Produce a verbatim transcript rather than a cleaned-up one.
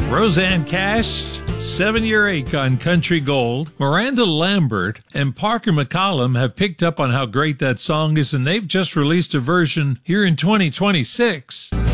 Roseanne Cash, Seven Year Ache on Country Gold. Miranda Lambert and Parker McCollum have picked up on how great that song is, and they've just released a version here in twenty twenty-six.